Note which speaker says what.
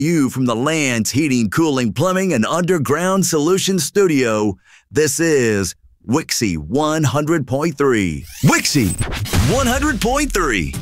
Speaker 1: you from the Land's Heating, Cooling, Plumbing, and Underground Solutions Studio, this is Wixie 100.3. Wixie 100.3.